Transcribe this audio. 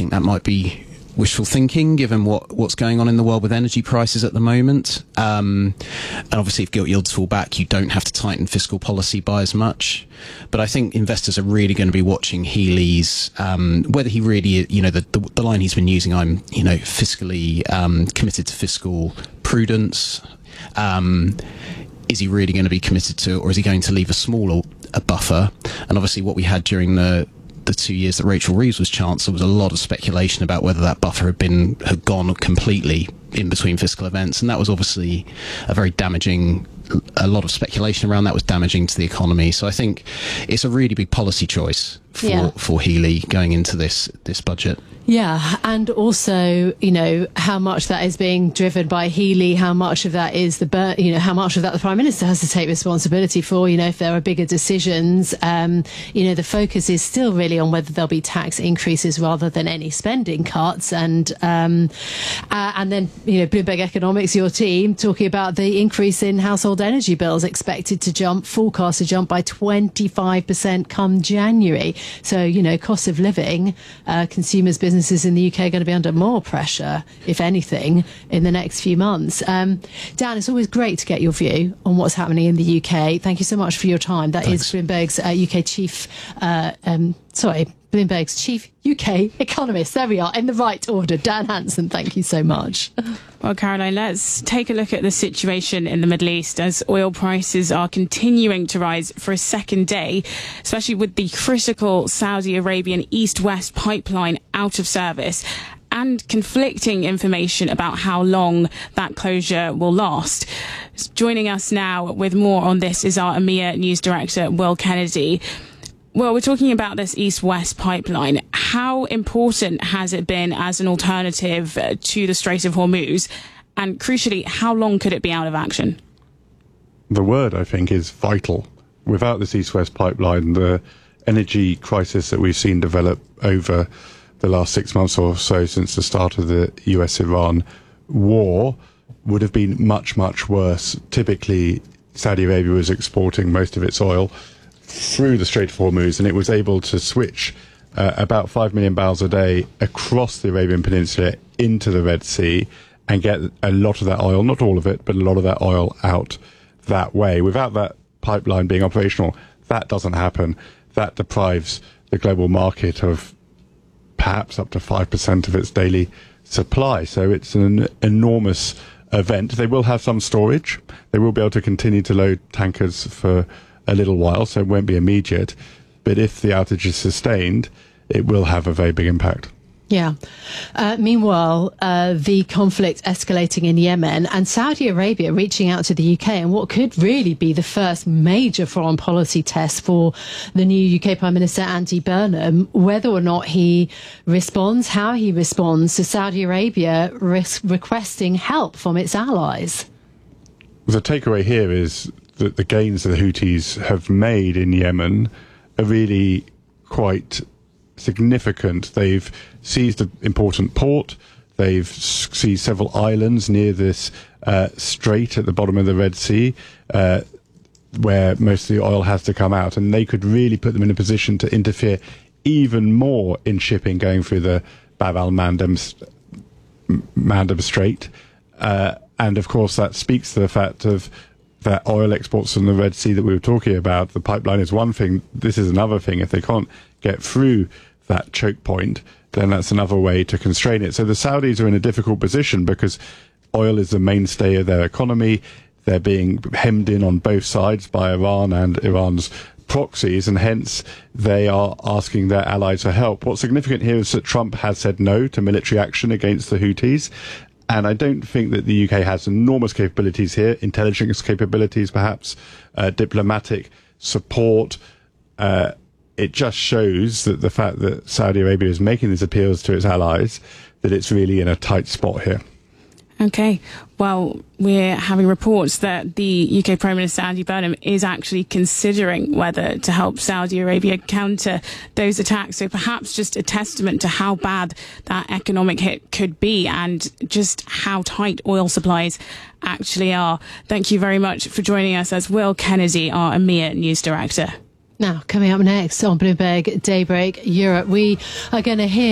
think that might be wishful thinking, given what's going on in the world with energy prices at the moment. And obviously, if gilt yields fall back, you don't have to tighten fiscal policy by as much. But I think investors are really going to be watching Healey's, whether he really, the line he's been using, I'm, fiscally committed to fiscal prudence. Is he really going to be committed to, or is he going to leave a buffer? And obviously, what we had during the 2 years that Rachel Reeves was Chancellor was a lot of speculation about whether that buffer had gone completely in between fiscal events, and that was obviously a lot of speculation around that was damaging to the economy. So I think it's a really big policy choice for Healey going into this budget. Yeah, and also, how much that is being driven by Healey, how much of that is how much of that the Prime Minister has to take responsibility for, if there are bigger decisions. The focus is still really on whether there'll be tax increases rather than any spending cuts. And then, Bloomberg Economics, your team, talking about the increase in household energy bills forecast to jump by 25% come January. So, cost of living, consumers, businesses in the UK are going to be under more pressure, if anything, in the next few months. Dan, it's always great to get your view on what's happening in the UK. Thank you so much for your time. That Thanks. is Bloomberg's Bloomberg's chief UK economist. There we are, in the right order. Dan Hanson, thank you so much. Well, Caroline, let's take a look at the situation in the Middle East as oil prices are continuing to rise for a second day, especially with the critical Saudi Arabian East-West pipeline out of service and conflicting information about how long that closure will last. Joining us now with more on this is our EMEA News Director, Will Kennedy. Well, we're talking about this East-West pipeline. How important has it been as an alternative to the Strait of Hormuz? And crucially, how long could it be out of action? The word, I think, is vital. Without this East-West pipeline, the energy crisis that we've seen develop over the last 6 months or so since the start of the US-Iran war would have been much, much worse. Typically, Saudi Arabia was exporting most of its oil through the Strait of Hormuz, and it was able to switch about 5 million barrels a day across the Arabian Peninsula into the Red Sea and get a lot of that oil, not all of it, but a lot of that oil out that way. Without that pipeline being operational, that doesn't happen. That deprives the global market of perhaps up to 5% of its daily supply. So it's an enormous event. They will have some storage. They will be able to continue to load tankers for a little while, so it won't be immediate. But if the outage is sustained, it will have a very big impact. Yeah. Meanwhile, the conflict escalating in Yemen and Saudi Arabia reaching out to the UK and what could really be the first major foreign policy test for the new UK Prime Minister, Andy Burnham, whether or not he responds, how he responds to Saudi Arabia requesting help from its allies. The takeaway here is that the gains that the Houthis have made in Yemen are really quite significant. They've seized an important port. They've seized several islands near this strait at the bottom of the Red Sea, where most of the oil has to come out. And they could really put them in a position to interfere even more in shipping going through the Bab al-Mandeb Strait. And of course, that speaks to the fact of that oil exports from the Red Sea that we were talking about. The pipeline is one thing. This is another thing. If they can't get through that choke point, then that's another way to constrain it. So the Saudis are in a difficult position because oil is the mainstay of their economy. They're being hemmed in on both sides by Iran and Iran's proxies, and hence they are asking their allies for help. What's significant here is that Trump has said no to military action against the Houthis. And I don't think that the UK has enormous capabilities here, intelligence capabilities perhaps, diplomatic support. It just shows that the fact that Saudi Arabia is making these appeals to its allies, that it's really in a tight spot here. Okay. Well, we're having reports that the UK Prime Minister Andy Burnham is actually considering whether to help Saudi Arabia counter those attacks. So perhaps just a testament to how bad that economic hit could be and just how tight oil supplies actually are. Thank you very much for joining us as Will Kennedy, our EMEA News Director. Now, coming up next on Bloomberg Daybreak Europe, we are going to hear